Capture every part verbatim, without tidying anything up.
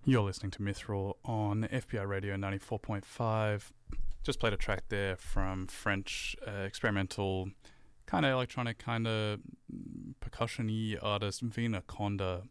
You're listening to Mithril on F B I Radio ninety-four point five. Just played a track there from French uh, experimental, kind of electronic, kind of percussion-y artist Vina Conda,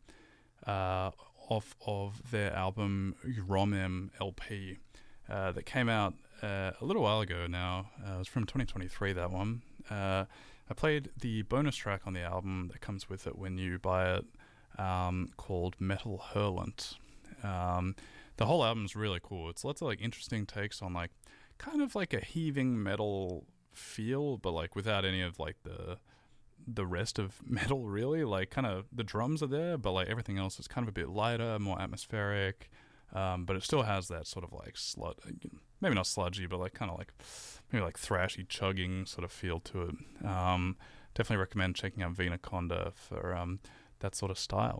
uh, off of their album Romem L P uh, that came out uh, a little while ago now. Uh, it was from twenty twenty-three, that one. Uh, I played the bonus track on the album that comes with it when you buy it, um, called Metal Hurlant. Um, the whole album's really cool. It's lots of like interesting takes on like kind of like a heaving metal feel, but like without any of like the the rest of metal really. Like kind of the drums are there, but like everything else is kind of a bit lighter, more atmospheric. Um, but it still has that sort of like slud, maybe not sludgy, but like kind of like maybe like thrashy chugging sort of feel to it. Um, definitely recommend checking out Vina Conda for um, that sort of style.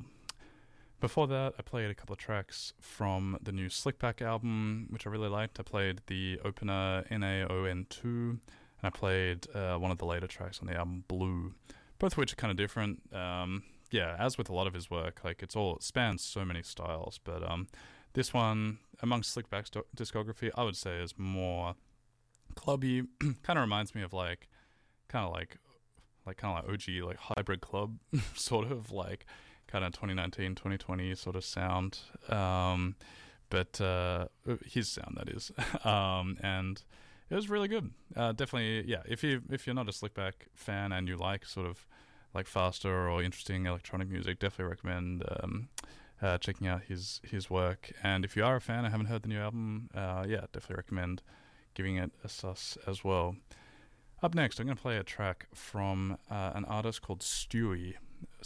Before that, I played a couple of tracks from the new Slickback album, which I really liked. I played the opener N A O N two, and I played uh, one of the later tracks on the album, Blue, both of which are kind of different. Um, yeah, as with a lot of his work, like it's all, it spans so many styles, but um, this one, amongst Slickback's do- discography, I would say is more clubby. Kind of reminds me of like, kind of like, like kind of like O G, like hybrid club, sort of like, kind of twenty nineteen, twenty twenty sort of sound, um, but uh, his sound, that is, um, and it was really good. Uh, definitely, yeah. If you if you're not a Slickback fan and you like sort of like faster or interesting electronic music, definitely recommend um, uh, checking out his his work. And if you are a fan and haven't heard the new album, uh, yeah, definitely recommend giving it a sus as well. Up next, I'm going to play a track from uh, an artist called Stewie,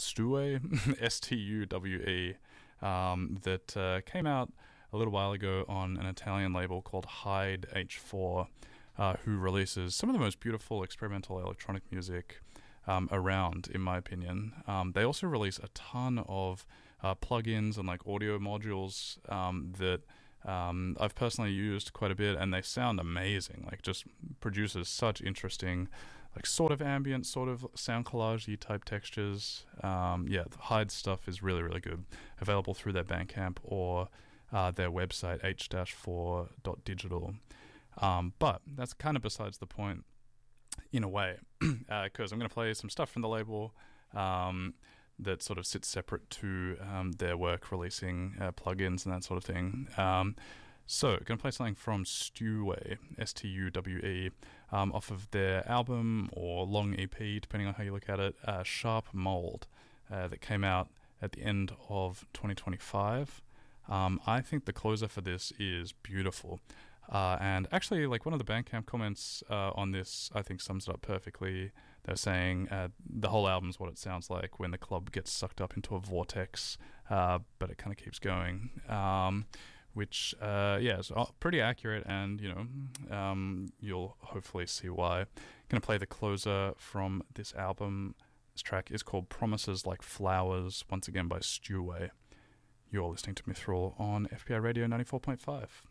Stewie, S T U W E, um, that uh, came out a little while ago on an Italian label called Hyde H four, uh, who releases some of the most beautiful experimental electronic music um, around, in my opinion. Um, they also release a ton of uh, plugins and like audio modules um, that Um, I've personally used quite a bit, and they sound amazing. Like, just produces such interesting, like, sort of ambient, sort of sound collage-y type textures. Um, yeah, the Hyde stuff is really, really good. Available through their Bandcamp or uh, their website, h four dot digital. Um, but that's kind of besides the point, in a way, because uh, I'm going to play some stuff from the label Um, that sort of sits separate to um, their work releasing uh, plugins and that sort of thing. Um, so, going to play something from Stewie, S T U W E, um, off of their album or long E P, depending on how you look at it, uh, Sharp Mold, uh, that came out at the end of twenty twenty-five. Um, I think the closer for this is beautiful. Uh, and actually, like one of the Bandcamp comments uh, on this, I think sums it up perfectly. They're saying uh, the whole album's what it sounds like when the club gets sucked up into a vortex, uh, but it kind of keeps going. Um, which, uh, yeah, is pretty accurate, and, you know, um, you'll hopefully see why. Going to play the closer from this album. This track is called Promises Like Flowers, once again by Stewie. You're listening to Mithril on F B I Radio ninety-four point five.